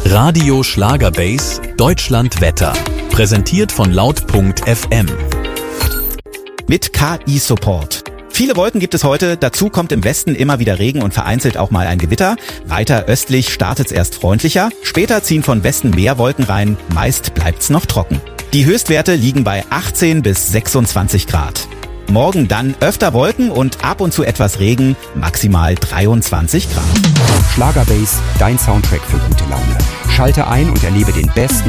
Radio Schlagerbase Deutschland Wetter. Präsentiert von laut.fm. Mit KI-Support. Viele Wolken gibt es heute, dazu kommt im Westen immer wieder Regen und vereinzelt auch mal ein Gewitter. Weiter östlich startet es erst freundlicher, später ziehen von Westen mehr Wolken rein, meist bleibt's noch trocken. Die Höchstwerte liegen bei 18 bis 26 Grad. Morgen dann öfter Wolken und ab und zu etwas Regen, maximal 23 Grad. Schlagerbase, dein Soundtrack für gute Laune. Schalte ein und erlebe den besten